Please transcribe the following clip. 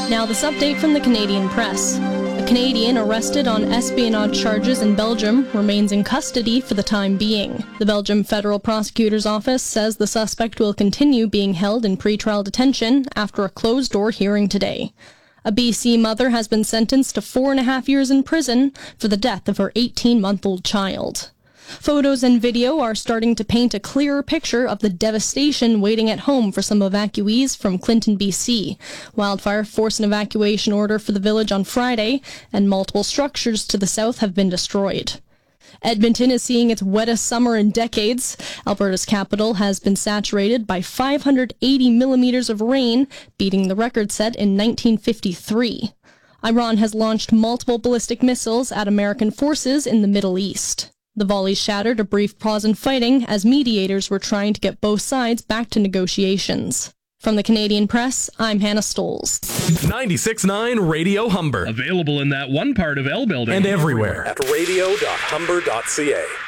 Now this update from the Canadian Press. A Canadian arrested on espionage charges in Belgium remains in custody for the time being. The Belgium Federal Prosecutor's Office says the suspect will continue being held in pretrial detention after a closed-door hearing today. A BC mother has been sentenced to 4.5 years in prison for the death of her 18-month-old child. Photos and video are starting to paint a clearer picture of the devastation waiting at home for some evacuees from Clinton, BC. Wildfire forced an evacuation order for the village on Friday, and multiple structures to the south have been destroyed. Edmonton is seeing its wettest summer in decades. Alberta's capital has been saturated by 580 millimeters of rain, beating the record set in 1953. Iran has launched multiple ballistic missiles at American forces in the Middle East. The volleys shattered a brief pause in fighting as mediators were trying to get both sides back to negotiations. From the Canadian Press, I'm Hannah Stoles. 96.9 Radio Humber. Available in that one part of L Building. And everywhere at radio.humber.ca.